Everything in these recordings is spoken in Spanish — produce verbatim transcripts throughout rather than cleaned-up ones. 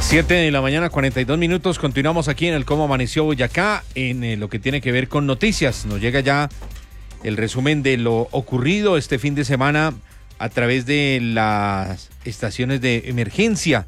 siete de la mañana, cuarenta y dos minutos. Continuamos aquí en el Cómo Amaneció Boyacá, en eh, lo que tiene que ver con noticias. Nos llega ya el resumen de lo ocurrido este fin de semana a través de las estaciones de emergencia.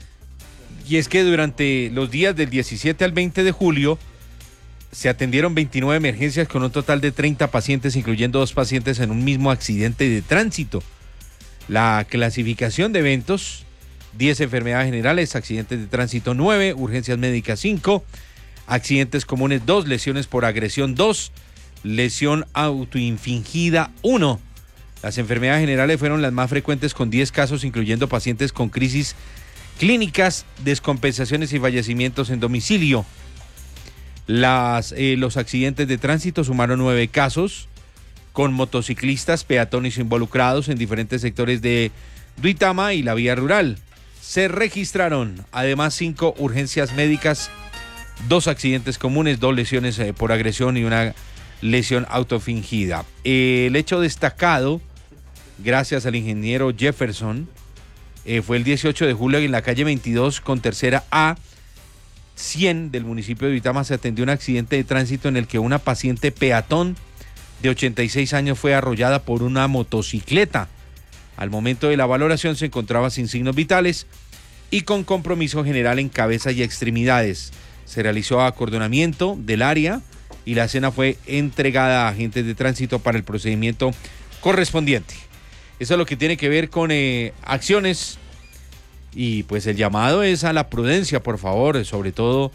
Y es que durante los días del diecisiete al veinte de julio se atendieron veintinueve emergencias con un total de treinta pacientes, incluyendo dos pacientes en un mismo accidente de tránsito. La clasificación de eventos: diez enfermedades generales, accidentes de tránsito nueve, urgencias médicas cinco, accidentes comunes dos, lesiones por agresión dos, lesión autoinfligida uno. Las enfermedades generales fueron las más frecuentes con diez casos, incluyendo pacientes con crisis clínicas, descompensaciones y fallecimientos en domicilio. Las, eh, los accidentes de tránsito sumaron nueve casos, con motociclistas, peatones involucrados en diferentes sectores de Duitama y la vía rural. Se registraron además cinco urgencias médicas, dos accidentes comunes, dos lesiones eh, por agresión y una lesión autofingida. Eh, el hecho destacado, gracias al ingeniero Jefferson, eh, fue el dieciocho de julio en la calle veintidós con tercera A cien del municipio de Duitama. Se atendió un accidente de tránsito en el que una paciente peatón de ochenta y seis años fue arrollada por una motocicleta. Al momento de la valoración se encontraba sin signos vitales y con compromiso general en cabeza y extremidades. Se realizó acordonamiento del área y la escena fue entregada a agentes de tránsito para el procedimiento correspondiente. Eso es lo que tiene que ver con eh, acciones, y pues el llamado es a la prudencia, por favor, sobre todo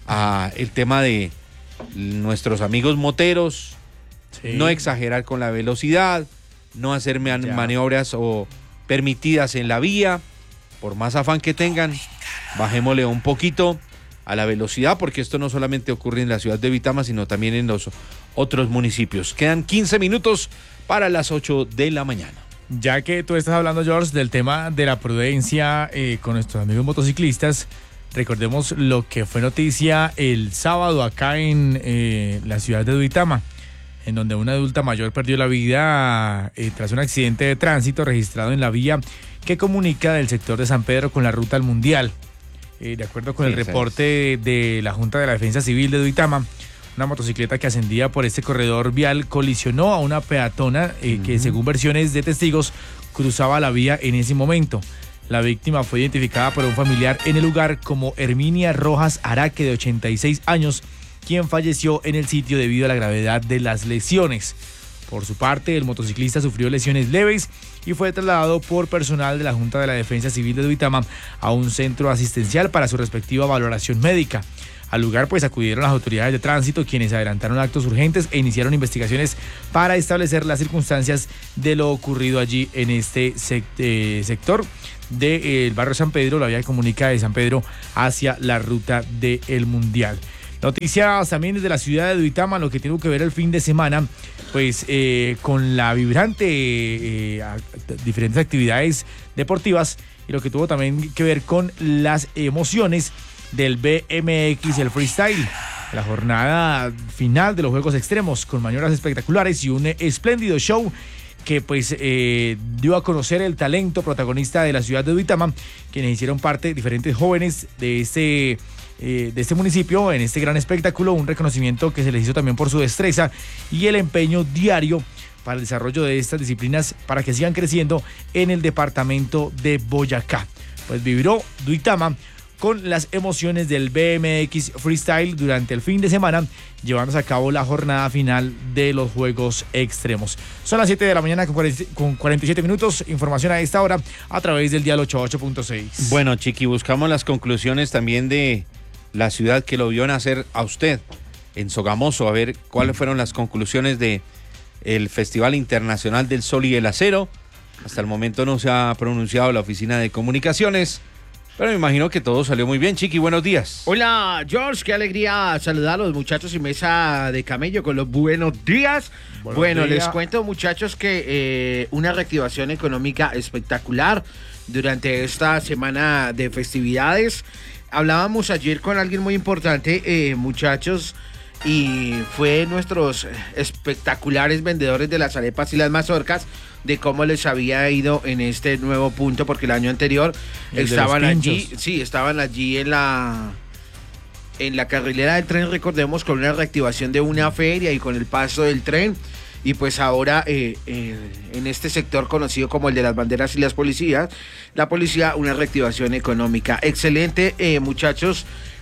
a el tema de nuestros amigos moteros, sí. No exagerar con la velocidad, no hacer man- maniobras o permitidas en la vía. Por más afán que tengan, bajémosle un poquito a la velocidad, porque esto no solamente ocurre en la ciudad de Duitama, sino también en los otros municipios. Quedan quince minutos para las ocho de la mañana. Ya que tú estás hablando, George, del tema de la prudencia eh, con nuestros amigos motociclistas, recordemos lo que fue noticia el sábado acá en eh, la ciudad de Duitama, en donde una adulta mayor perdió la vida eh, tras un accidente de tránsito registrado en la vía que comunica del sector de San Pedro con la ruta al Mundial. Eh, de acuerdo con sí, el reporte de, de la Junta de la Defensa Civil de Duitama, una motocicleta que ascendía por este corredor vial colisionó a una peatona eh, uh-huh. que, según versiones de testigos, cruzaba la vía en ese momento. La víctima fue identificada por un familiar en el lugar como Herminia Rojas Araque, de ochenta y seis años, quien falleció en el sitio debido a la gravedad de las lesiones. Por su parte, el motociclista sufrió lesiones leves y fue trasladado por personal de la Junta de la Defensa Civil de Duitama a un centro asistencial para su respectiva valoración médica. Al lugar pues acudieron las autoridades de tránsito, quienes adelantaron actos urgentes e iniciaron investigaciones para establecer las circunstancias de lo ocurrido allí en este sect- eh, sector del eh, barrio San Pedro, la vía que comunica de San Pedro hacia la ruta del Mundial. Noticias también desde la ciudad de Duitama, lo que tiene que ver el fin de semana, pues eh, con la vibrante, eh, a, diferentes actividades deportivas, y lo que tuvo también que ver con las emociones del B M X, el freestyle, la jornada final de los Juegos Extremos, con maniobras espectaculares y un espléndido show que pues eh, dio a conocer el talento protagonista de la ciudad de Duitama, quienes hicieron parte diferentes jóvenes de este, eh, de este municipio en este gran espectáculo, un reconocimiento que se les hizo también por su destreza y el empeño diario para el desarrollo de estas disciplinas para que sigan creciendo en el departamento de Boyacá. Pues vibró Duitama con las emociones del B M X Freestyle durante el fin de semana, llevándose a cabo la jornada final de los Juegos Extremos. Son las siete de la mañana con cuarenta y siete minutos. Información a esta hora a través del dial ochenta y ocho punto seis. Bueno, Chiqui, buscamos las conclusiones también de la ciudad que lo vio nacer a usted en Sogamoso, a ver cuáles fueron las conclusiones de el Festival Internacional del Sol y el Acero. Hasta el momento no se ha pronunciado la Oficina de Comunicaciones, pero me imagino que todo salió muy bien. Chiqui, buenos días. Hola, George, qué alegría saludar a los muchachos y mesa de camello con los buenos días. Buenos bueno, días. Les cuento, muchachos, que eh, una reactivación económica espectacular durante esta semana de festividades. Hablábamos ayer con alguien muy importante, eh, muchachos, y fue nuestros espectaculares vendedores de las arepas y las mazorcas de cómo les había ido en este nuevo punto, porque el año anterior el estaban allí, sí, estaban allí en la en la carrilera del tren, recordemos, con una reactivación de una feria y con el paso del tren. Y pues ahora eh, eh, en este sector conocido como el de las banderas y las policías, la policía, una reactivación económica. Excelente, eh, muchachos,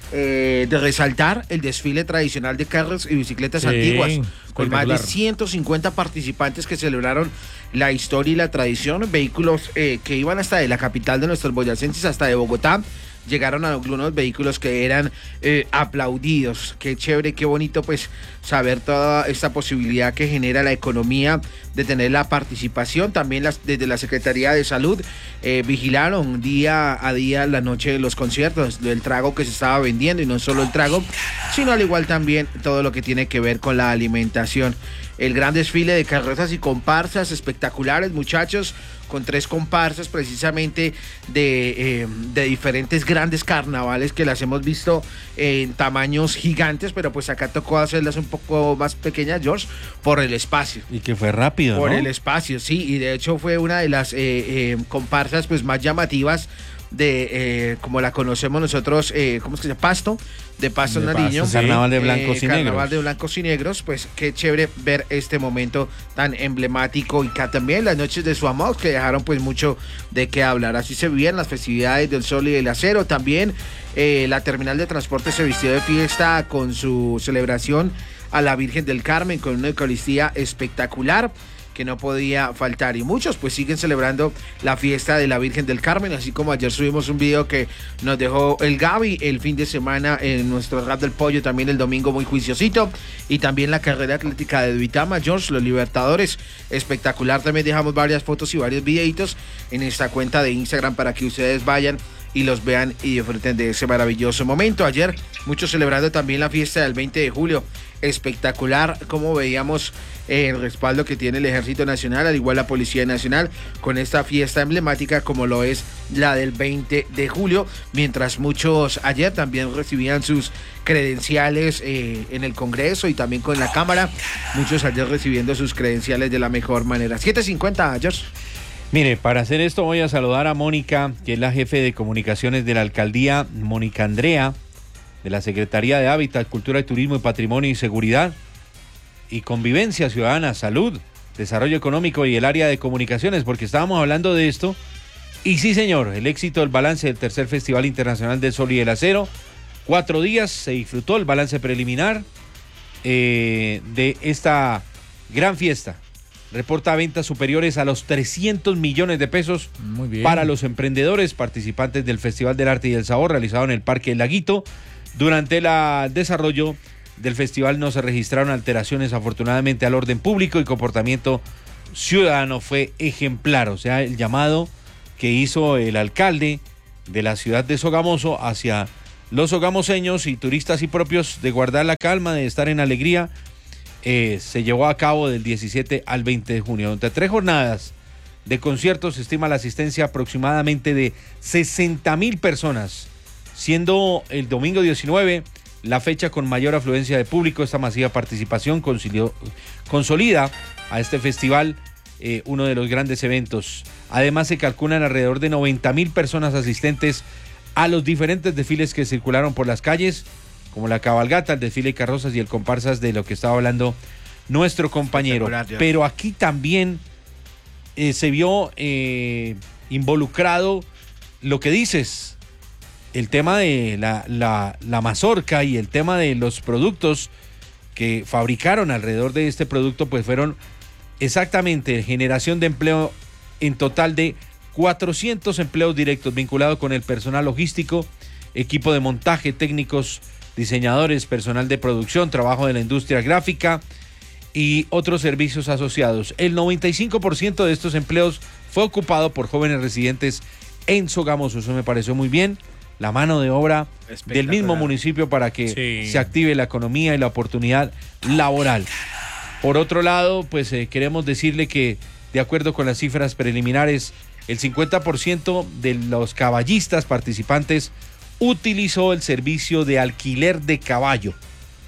eh, de resaltar el desfile tradicional de carros y bicicletas sí, antiguas, con más de ciento cincuenta participantes que celebraron la historia y la tradición, vehículos eh, que iban hasta de la capital de nuestros boyacenses, hasta de Bogotá. Llegaron a algunos vehículos que eran eh, aplaudidos. Qué chévere, qué bonito pues saber toda esta posibilidad que genera la economía de tener la participación. También las, desde la Secretaría de Salud eh, vigilaron día a día la noche de los conciertos, del trago que se estaba vendiendo, y no solo el trago, sino al igual también todo lo que tiene que ver con la alimentación. El gran desfile de carrozas y comparsas espectaculares, muchachos, con tres comparsas precisamente de, eh, de diferentes grandes carnavales que las hemos visto en tamaños gigantes, pero pues acá tocó hacerlas un poco más pequeñas, George, por el espacio. Y que fue rápido, Por ¿no? el espacio, sí, y de hecho fue una de las eh, eh, comparsas pues más llamativas de, eh, como la conocemos nosotros, eh, ¿cómo es que se llama? Pasto, de Pasto de Nariño. Pasto, sí. Carnaval de blancos eh, y negros. Carnaval de blancos y negros, pues qué chévere ver este momento tan emblemático, y que también las noches de Suamox que dejaron pues mucho de qué hablar. Así se vivían las festividades del Sol y del Acero. También eh, la terminal de transporte se vistió de fiesta con su celebración a la Virgen del Carmen, con una eucaristía espectacular que no podía faltar, y muchos pues siguen celebrando la fiesta de la Virgen del Carmen, así como ayer subimos un video que nos dejó el Gaby el fin de semana en nuestro Rap del Pollo, también el domingo muy juiciosito, y también la carrera atlética de Duitama, George, los Libertadores, espectacular. También dejamos varias fotos y varios videitos en esta cuenta de Instagram para que ustedes vayan y los vean y disfruten de ese maravilloso momento. Ayer muchos celebrando también la fiesta del veinte de julio, espectacular como veíamos eh, el respaldo que tiene el Ejército Nacional, al igual la Policía Nacional, con esta fiesta emblemática como lo es la del veinte de julio, mientras muchos ayer también recibían sus credenciales eh, en el Congreso y también con la Cámara, muchos ayer recibiendo sus credenciales de la mejor manera. siete cincuenta, George. Mire, para hacer esto voy a saludar a Mónica, que es la jefe de comunicaciones de la alcaldía, Mónica Andrea, de la Secretaría de Hábitat, Cultura y Turismo y Patrimonio y Seguridad y Convivencia Ciudadana, Salud, Desarrollo Económico y el área de comunicaciones, porque estábamos hablando de esto. Y sí, señor, el éxito del balance del tercer Festival Internacional del Sol y el Acero. Cuatro días se disfrutó el balance preliminar eh, de esta gran fiesta. Reporta ventas superiores a los trescientos millones de pesos Muy bien. para los emprendedores participantes del Festival del Arte y del Sabor realizado en el Parque El Laguito. Durante el desarrollo del festival no se registraron alteraciones, afortunadamente, al orden público, y comportamiento ciudadano fue ejemplar. O sea, el llamado que hizo el alcalde de la ciudad de Sogamoso hacia los sogamoseños y turistas y propios de guardar la calma, de estar en alegría, eh, se llevó a cabo del diecisiete al veinte de junio. Durante tres jornadas de conciertos se estima la asistencia aproximadamente de sesenta mil personas, siendo el domingo diecinueve la fecha con mayor afluencia de público. Esta masiva participación concilió, consolida a este festival eh, uno de los grandes eventos. Además, se calculan alrededor de noventa mil personas asistentes a los diferentes desfiles que circularon por las calles, como la cabalgata, el desfile de carrozas y el comparsas, de lo que estaba hablando nuestro compañero. Pero aquí también eh, se vio eh, involucrado lo que dices, el tema de la, la, la mazorca y el tema de los productos que fabricaron alrededor de este producto, pues fueron exactamente generación de empleo en total de cuatrocientos empleos directos vinculados con el personal logístico, equipo de montaje, técnicos, diseñadores, personal de producción, trabajo de la industria gráfica y otros servicios asociados. El noventa y cinco por ciento de estos empleos fue ocupado por jóvenes residentes en Sogamoso. Eso me pareció muy bien. La mano de obra del mismo municipio para que sí. se active la economía y la oportunidad laboral. Por otro lado, pues eh, queremos decirle que, de acuerdo con las cifras preliminares, el cincuenta por ciento de los caballistas participantes utilizó el servicio de alquiler de caballo.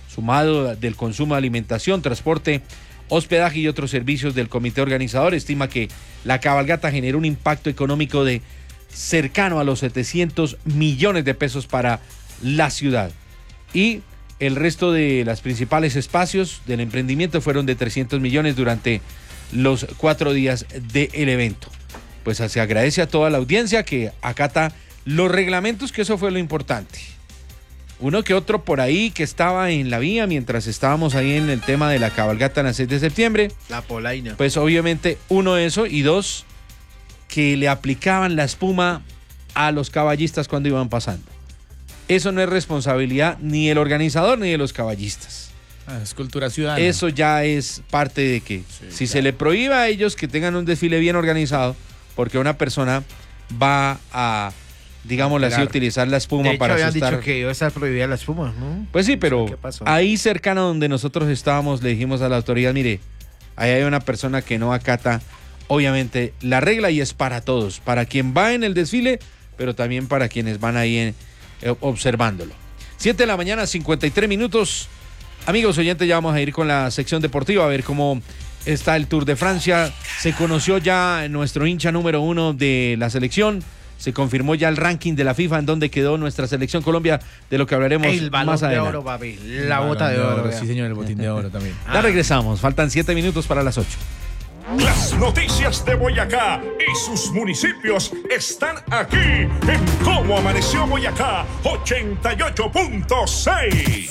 sumado del consumo de alimentación, transporte, hospedaje y otros servicios del comité organizador, estima que la cabalgata generó un impacto económico de cercano a los setecientos millones de pesos para la ciudad. Y el resto de los principales espacios del emprendimiento fueron de trescientos millones durante los cuatro días del evento. Pues se agradece a toda la audiencia que acata los reglamentos, que eso fue lo importante. Uno que otro por ahí que estaba en la vía mientras estábamos ahí en el tema de la cabalgata en el seis de septiembre. La polaina. Pues obviamente uno eso, y dos, que le aplicaban la espuma a los caballistas cuando iban pasando. Eso no es responsabilidad ni del organizador ni de los caballistas. Ah, es cultura ciudadana. Eso ya es parte de que sí, si claro. se le prohíbe a ellos que tengan un desfile bien organizado, porque una persona va a, digámoslo así, utilizar la espuma de hecho, para habían asustar. dicho que iba a estar prohibida la espuma, ¿no? Pues sí, pero ahí cercano donde nosotros estábamos le dijimos a la autoridad, mire, ahí hay una persona que no acata obviamente la regla, y es para todos, para quien va en el desfile, pero también para quienes van ahí en, eh, observándolo. siete de la mañana, cincuenta y tres minutos. Amigos oyentes, ya vamos a ir con la sección deportiva a ver cómo está el Tour de Francia. Se conoció ya nuestro hincha número uno de la selección. Se confirmó ya el ranking de la FIFA en donde quedó nuestra selección Colombia, de lo que hablaremos el balón más adelante. de oro, papi. La bota de oro. Sí, señor, el botín de oro también. Ya regresamos. Faltan siete minutos para las ocho. Las noticias de Boyacá y sus municipios están aquí en Cómo Amaneció Boyacá ochenta y ocho punto seis.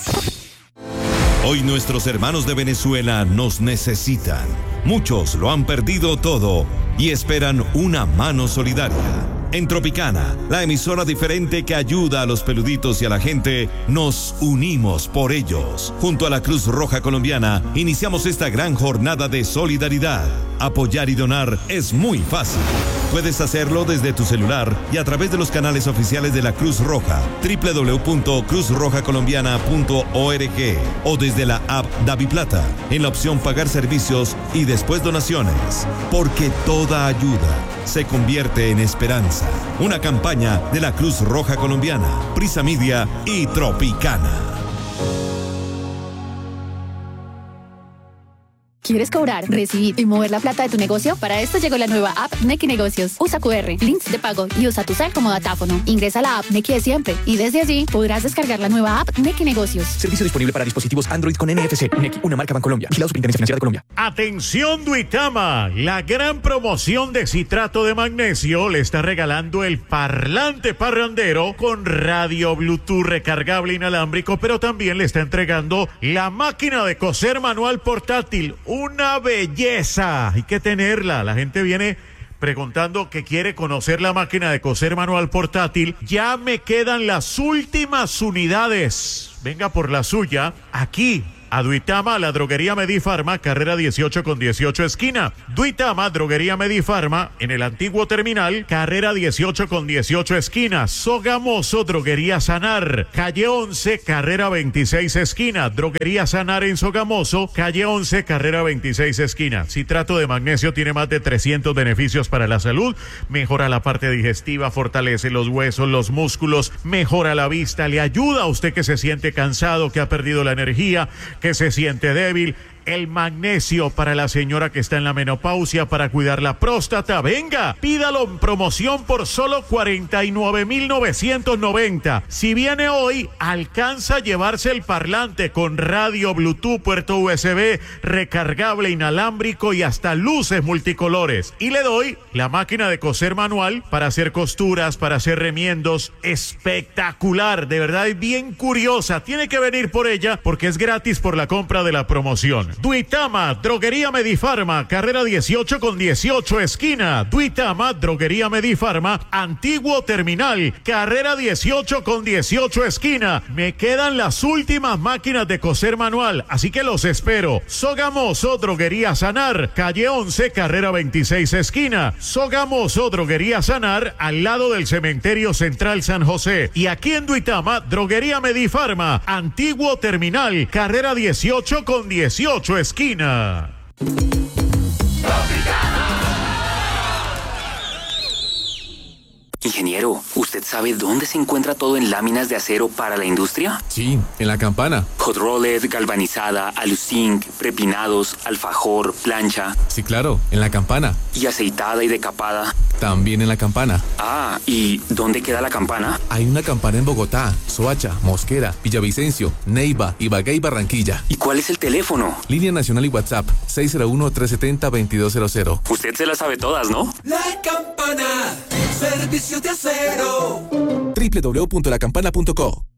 Hoy nuestros hermanos de Venezuela nos necesitan. Muchos lo han perdido todo y esperan una mano solidaria. En Tropicana, la emisora diferente que ayuda a los peluditos y a la gente, nos unimos por ellos. Junto a la Cruz Roja Colombiana, iniciamos esta gran jornada de solidaridad. Apoyar y donar es muy fácil. Puedes hacerlo desde tu celular y a través de los canales oficiales de la Cruz Roja, doble u doble u doble u punto cruz roja colombiana punto org, o desde la app DaviPlata, en la opción Pagar servicios y después donaciones. Porque toda ayuda se convierte en esperanza. Una campaña de la Cruz Roja Colombiana, Prisa Media y Tropicana. ¿Quieres cobrar, recibir y mover la plata de tu negocio? Para esto llegó la nueva app Nequi Negocios. Usa cu erre, links de pago y usa tu cel como datáfono. Ingresa a la app Nequi de siempre y desde allí podrás descargar la nueva app Nequi Negocios. Servicio disponible para dispositivos Android con N F C. Nequi, una marca Bancolombia. Vigilado Superintendencia Financiera de Colombia. Atención Duitama, la gran promoción de citrato de magnesio le está regalando el parlante parrandero con radio Bluetooth recargable inalámbrico, pero también le está entregando la máquina de coser manual portátil. Una belleza, hay que tenerla. La gente viene preguntando que quiere conocer la máquina de coser manual portátil. Ya me quedan las últimas unidades. Venga por la suya, aquí, a Duitama, la droguería Medifarma, carrera dieciocho con dieciocho esquina. Duitama, droguería Medifarma, en el antiguo terminal, carrera dieciocho con dieciocho esquina. Sogamoso, droguería Sanar, calle once, carrera veintiséis esquina. Droguería Sanar en Sogamoso, calle once, carrera veintiséis esquina. Citrato de magnesio tiene más de trescientos beneficios para la salud. Mejora la parte digestiva, fortalece los huesos, los músculos, mejora la vista, le ayuda a usted que se siente cansado, que ha perdido la energía, que se siente débil. El magnesio para la señora que está en la menopausia, para cuidar la próstata. Venga, pídalo en promoción por solo cuarenta y nueve mil novecientos noventa. Si viene hoy, alcanza a llevarse el parlante con radio Bluetooth, puerto U S B, recargable inalámbrico y hasta luces multicolores. Y le doy la máquina de coser manual para hacer costuras, para hacer remiendos. Espectacular, de verdad es bien curiosa. Tiene que venir por ella porque es gratis por la compra de la promoción. Duitama, droguería Medifarma, carrera dieciocho con dieciocho esquina. Duitama, droguería Medifarma, antiguo terminal, carrera dieciocho con dieciocho esquina. Me quedan las últimas máquinas de coser manual, así que los espero. Sogamoso, droguería Sanar, calle once, carrera veintiséis esquina. Sogamoso, droguería Sanar, al lado del cementerio central San José. Y aquí en Duitama, droguería Medifarma, antiguo terminal, carrera dieciocho con dieciocho esquina. Ingeniero, ¿usted sabe dónde se encuentra todo en láminas de acero para la industria? Sí, en La Campana. Hot rolled, galvanizada, aluzinc, prepinados, alfajor, plancha. Sí, claro, en La Campana. ¿Y aceitada y decapada? También en La Campana. Ah, ¿y dónde queda La Campana? Hay una Campana en Bogotá, Soacha, Mosquera, Villavicencio, Neiva, Ibagué y Barranquilla. ¿Y cuál es el teléfono? Línea nacional y WhatsApp seis cero uno, tres siete cero, dos dos cero cero. Usted se las sabe todas, ¿no? La Campana, servicios de acero. doble u doble u doble u punto la campana punto co